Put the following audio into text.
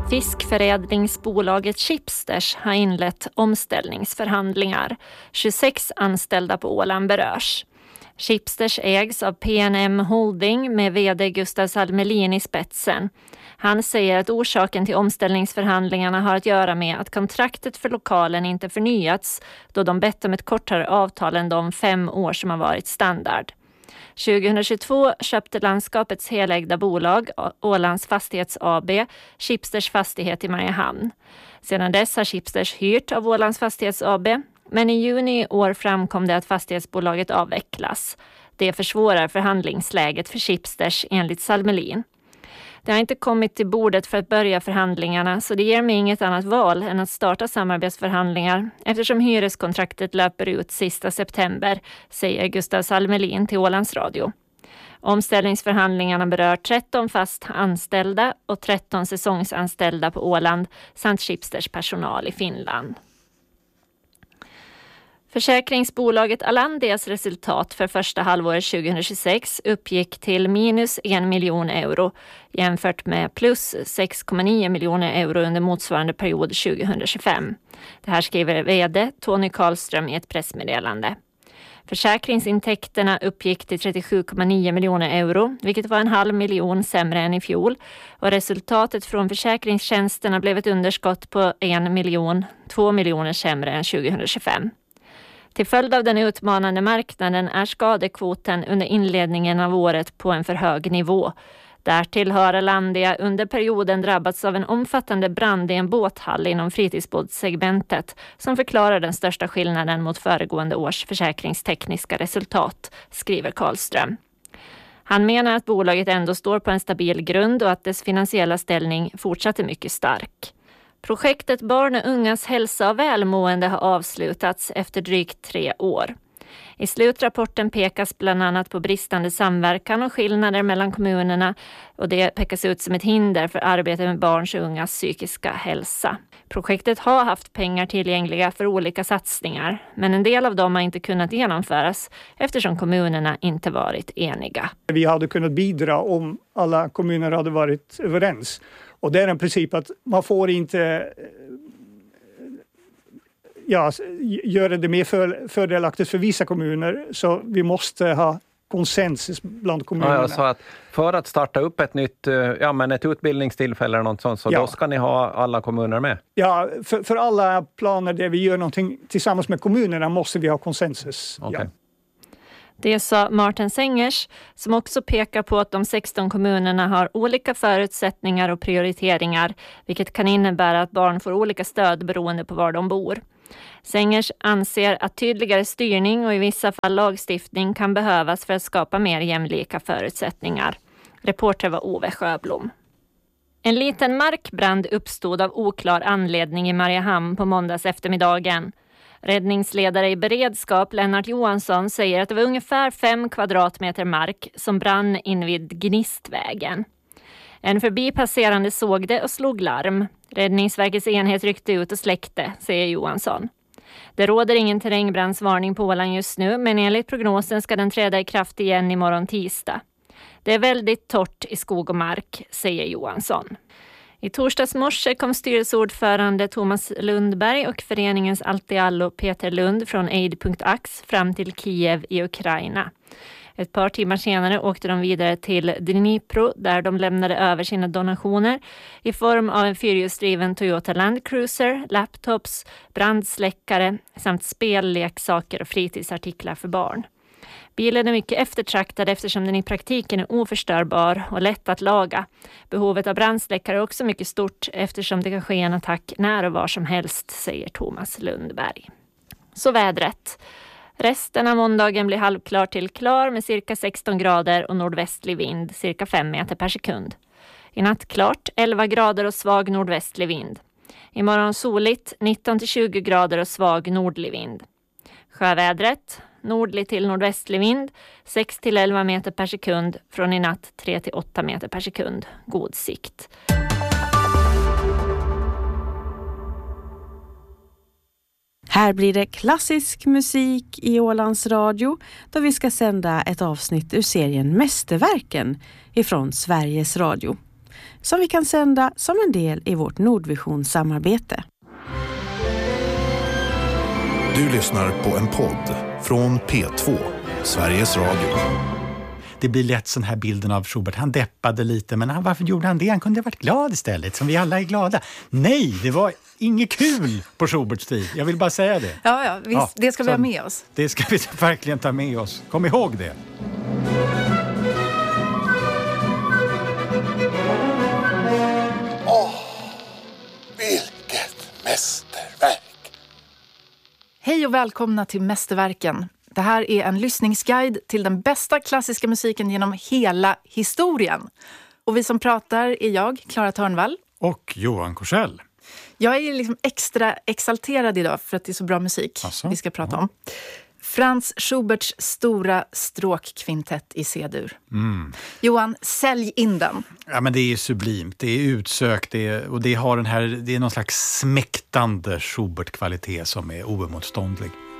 Fiskförädlingsbolaget Schibsters har inlett omställningsförhandlingar. 26 anställda på Åland berörs. Schibsters ägs av PNM Holding med vd Gustav Salmelin i spetsen. Han säger att orsaken till omställningsförhandlingarna har att göra med att kontraktet för lokalen inte förnyats då de bett om ett kortare avtal än de 5 år som har varit standard. 2022 köpte landskapets helägda bolag Ålands Fastighets AB Schibsters fastighet i Mariehamn. Sedan dess har Schibsters hyrt av Ålands Fastighets AB, men i juni i år framkom det att fastighetsbolaget avvecklas. Det försvårar förhandlingsläget för Schibsters enligt Salmelin. Det har inte kommit till bordet för att börja förhandlingarna, så det ger mig inget annat val än att starta samarbetsförhandlingar eftersom hyreskontraktet löper ut sista september, säger Gustav Salmelin till Ålands Radio. Omställningsförhandlingarna berör 13 fast anställda och 13 säsongsanställda på Åland samt Schibsters personal i Finland. Försäkringsbolaget Alandias resultat för första halvåret 2026 uppgick till minus 1 miljon euro jämfört med plus 6,9 miljoner euro under motsvarande period 2025. Det här skriver vd Tony Karlström i ett pressmeddelande. Försäkringsintäkterna uppgick till 37,9 miljoner euro, vilket var 0,5 miljon sämre än i fjol. Och resultatet från försäkringstjänsterna blev ett underskott på 1 miljon, 2 miljoner sämre än 2025. Till följd av den utmanande marknaden är skadekvoten under inledningen av året på en för hög nivå. Därtill har Alandia under perioden drabbats av en omfattande brand i en båthall inom fritidsbåtssegmentet som förklarar den största skillnaden mot föregående års försäkringstekniska resultat, skriver Karlström. Han menar att bolaget ändå står på en stabil grund och att dess finansiella ställning fortsatt är mycket stark. Projektet Barn och ungas hälsa och välmående har avslutats efter drygt 3 år. I slutrapporten pekas bland annat på bristande samverkan och skillnader mellan kommunerna och det pekas ut som ett hinder för arbetet med barns och ungas psykiska hälsa. Projektet har haft pengar tillgängliga för olika satsningar, men en del av dem har inte kunnat genomföras eftersom kommunerna inte varit eniga. Vi hade kunnat bidra om alla kommuner hade varit överens. Och det är en princip att man får inte göra det mer fördelaktigt för vissa kommuner, så vi måste ha konsensus bland kommunerna. Ja, så att för att starta upp ett nytt ett utbildningstillfälle eller något sånt, så då ska ni ha alla kommuner med? Ja, för alla planer där vi gör någonting tillsammans med kommunerna måste vi ha konsensus. Okay. Ja. Det sa Martin Sengers, som också pekar på att de 16 kommunerna har olika förutsättningar och prioriteringar, vilket kan innebära att barn får olika stöd beroende på var de bor. Sengers anser att tydligare styrning och i vissa fall lagstiftning kan behövas för att skapa mer jämlika förutsättningar. Reporter var Ove Sjöblom. En liten markbrand uppstod av oklar anledning i Mariehamn på måndags eftermiddagen. Räddningsledare i beredskap Lennart Johansson säger att det var ungefär 5 kvadratmeter mark som brann invid Gnistvägen. En förbipasserande såg det och slog larm. Räddningsverkets enhet ryckte ut och släckte, säger Johansson. Det råder ingen terrängbrandsvarning på Åland just nu, men enligt prognosen ska den träda i kraft igen imorgon tisdag. Det är väldigt torrt i skog och mark, säger Johansson. I torsdags morse kom styrelseordförande Thomas Lundberg och föreningens Altiallo Peter Lund från aid.ax fram till Kiev i Ukraina. Ett par timmar senare åkte de vidare till Dnipro där de lämnade över sina donationer i form av en fyrhjulsdriven Toyota Land Cruiser, laptops, brandsläckare samt spelleksaker och fritidsartiklar för barn. Bilen är mycket eftertraktad eftersom den i praktiken är oförstörbar och lätt att laga. Behovet av brandsläckare är också mycket stort eftersom det kan ske en attack när och var som helst, säger Thomas Lundberg. Så vädret. Resten av måndagen blir halvklar till klar med cirka 16 grader och nordvästlig vind, cirka 5 meter per sekund. I natt klart, 11 grader och svag nordvästlig vind. Imorgon soligt, 19-20 grader och svag nordlig vind. Sjövädret. Nordlig till nordvästlig vind, 6-11 meter per sekund, från i natt 3-8 meter per sekund. God sikt. Här blir det klassisk musik i Ålands Radio, då vi ska sända ett avsnitt ur serien Mästerverken ifrån Sveriges Radio. som vi kan sända som en del i vårt Nordvision-samarbete. Du lyssnar på en podd från P2, Sveriges Radio. Det blir lätt sån här bilden av Schubert. Han deppade lite, men varför gjorde han det? Han kunde ha varit glad istället, som vi alla är glada. Nej, det var inget kul på Schuberts tid. Jag vill bara säga det. Ja, visst, det ska vi ha med oss. Det ska vi verkligen ta med oss. Kom ihåg det. Vilket mästerverk! Hej och välkomna till Mästerverken. Det här är en lyssningsguide till den bästa klassiska musiken genom hela historien. Och vi som pratar är jag, Clara Törnvall. Och Johan Korsell. Jag är liksom extra exalterad idag för att det är så bra musik vi ska prata om. Franz Schuberts stora stråkkvintett i C-dur. Johan, sälj in den. Ja, men det är sublimt, det är utsökt, och det har det är någon slags smäktande Schubert-kvalitet som är oemotståndlig.